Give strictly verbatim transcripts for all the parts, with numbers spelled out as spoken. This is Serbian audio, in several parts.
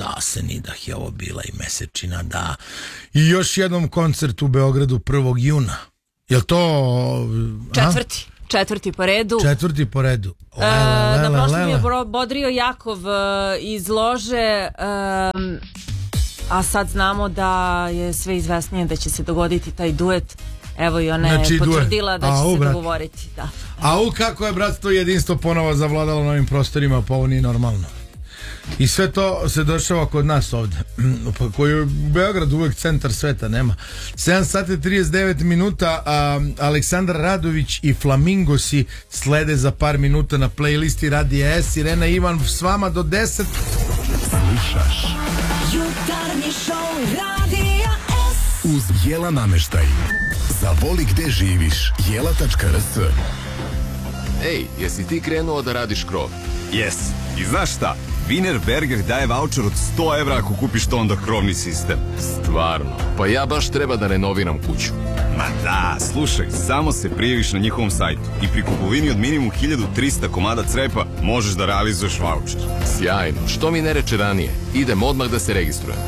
zna se ni da je ovo bila i mesečina, da. I još jednom koncert u Beogradu prvog juna. Jel to... Četvrti. Četvrti po redu. Četvrti po redu. Lela, lela, na prošlom lela. Je bodrio Jakov iz lože, um, a sad znamo da je sve izvesnije da će se dogoditi taj duet. Evo i ona znači, je potvrdila duet. Da će Au, se brat. dogovoriti. Da. A u kako je bratstvo i jedinstvo ponovo zavladalo na ovim prostorima, pa ovo nije normalno. I sve to se dešava kod nas ovde, koji je u Beogradu uvek centar sveta, nema. sedam sati trideset devet minuta, a, Aleksandar Radović i Flamingosi slede za par minuta na playlisti Radija S. Irena Ivan s vama do deset. Slušaš Jutarnji show Radija S uz Jela nameštaj. Zavoli gde živiš, jela tačka r s. Ej, jesi ti krenuo da radiš krov? Jes, i znaš šta? Wienerberger daje vaučer od sto evra ako kupiš to onda krovni sistem. Stvarno? Pa ja baš treba da renoviram kuću. Ma da, slušaj, samo se prijaviš na njihovom sajtu i pri kupovini od minimum hiljadu trista komada crepa možeš da realizuješ vaučer. Sjajno, što mi ne reče ranije? Idem odmah da se registrujem.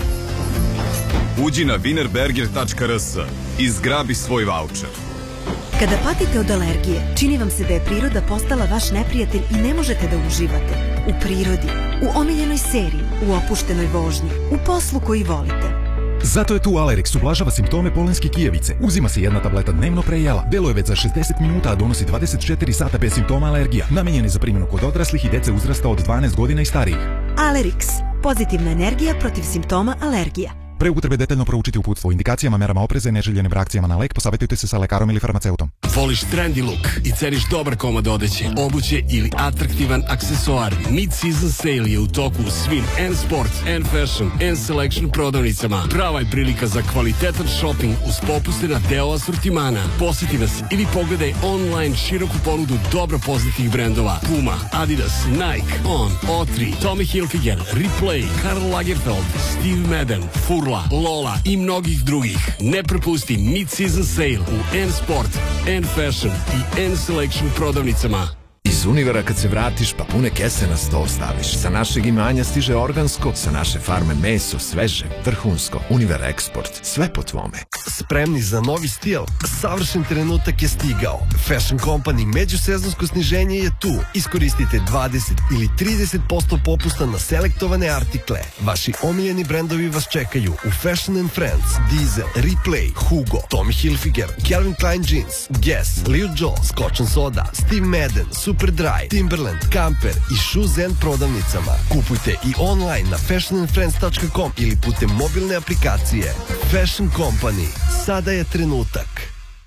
Uđi na wienerberger tačka r s i zgrabi svoj vaučer. Kada patite od alergije, čini vam se da je priroda postala vaš neprijatelj i ne možete da uživate. U prirodi, u omiljenoj seriji, u opuštenoj vožnji, u poslu koji volite. Zato je tu Alerix, ublažava simptome polenske kijevice. Uzima se jedna tableta dnevno pre jela. Deluje već za šezdeset minuta, a donosi dvadeset četiri sata bez simptoma alergija. Namenjen je za primjenu kod odraslih i dece uzrasta od dvanaest godina i starijih. Alerix, pozitivna energija protiv simptoma alergija. Pre upotrebe detaljno proučiti uputstvo o indikacijama, merama opreza i neželjenim reakcijama na lek, posavetujte se sa lekarom ili farmaceutom. Voliš trendy look i ceniš dobar komad odeće, obuće ili atraktivan aksesuar? Mid-season sale je u toku u svim N Sports, N Fashion, N Selection prodavnicama. Prava je prilika za kvalitetan shopping uz popuste na deo asortimana. Posjeti nas ili pogledaj online široku ponudu dobro poznatih brendova: Puma, Adidas, Nike, On, O tri, Tommy Hilfiger, Replay, Karl Lagerfeld, Steve Madden, Furla, Lola i mnogih drugih. Ne propusti mid-season sale u N Sport, N Fashion i N Selection prodavnicama. Iz Univera kad se vratiš pa pune kese na sto staviš. Sa našeg imanja stiže organsko, sa naše farme meso, sveže, vrhunsko. Univer Eksport, sve po tvome. Spremni za novi stil? Savršen trenutak je stigao. Fashion Company međusezonsko sniženje je tu. Iskoristite dvadeset ili trideset posto popusta na selektovane artikle. Vaši omiljeni brendovi vas čekaju u Fashion and Friends, Diesel, Replay, Hugo, Tommy Hilfiger, Calvin Klein Jeans, Guess, Leo Jones, Scotch and Soda, Steve Madden, Super Dry, Timberland, Camper i Shoes and prodavnicama. Kupujte i online na fashion and friends tačka com ili putem mobilne aplikacije. Fashion Company. Sada je trenutak.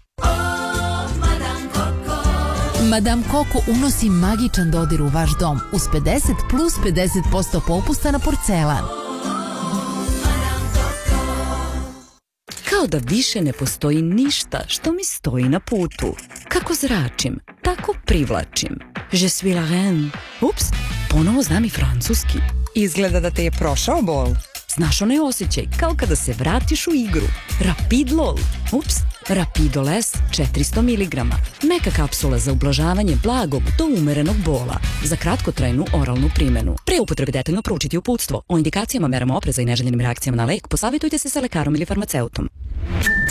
Madame Coco unosi magičan dodir u vaš dom uz pedeset plus pedeset posto popusta na porcelan. Kao da više ne postoji ništa što mi stoji na putu. Kako zračim, tako privlačim. Je suis la reine. Ups, ponovo znam i francuski. Izgleda da te je prošao bol. Znaš onaj osjećaj, kao kada se vratiš u igru. Rapidlol. Ups, Rapidol S četiristo miligrama. Meka kapsula za ublažavanje blagog do umerenog bola. Za kratkotrajnu oralnu primjenu. Pre upotrebe detaljno proučiti uputstvo. O indikacijama, merama opreza i neželjenim reakcijama na lek, posavetujte se sa lekarom ili farmaceutom.